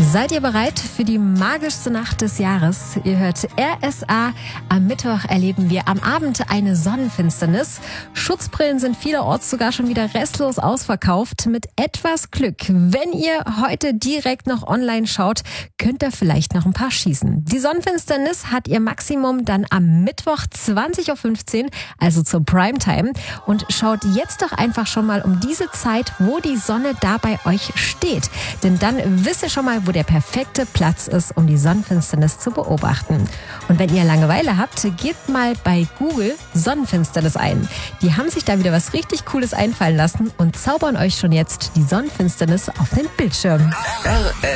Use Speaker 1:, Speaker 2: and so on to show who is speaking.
Speaker 1: Seid ihr bereit für die magischste Nacht des Jahres? Ihr hört RSA. Am Mittwoch erleben wir am Abend eine Sonnenfinsternis. Schutzbrillen sind vielerorts sogar schon wieder restlos ausverkauft. Mit etwas Glück, wenn ihr heute direkt noch online schaut, könnt ihr vielleicht noch ein paar schießen. Die Sonnenfinsternis hat ihr Maximum dann am Mittwoch 20.15 Uhr, also zur Primetime. Und schaut jetzt doch einfach schon mal um diese Zeit, wo die Sonne da bei euch steht. Denn dann wisst ihr schon mal, wo der perfekte Platz ist, um die Sonnenfinsternis zu beobachten. Und wenn ihr Langeweile habt, gebt mal bei Google Sonnenfinsternis ein. Die haben sich da wieder was richtig Cooles einfallen lassen und zaubern euch schon jetzt die Sonnenfinsternis auf den Bildschirm.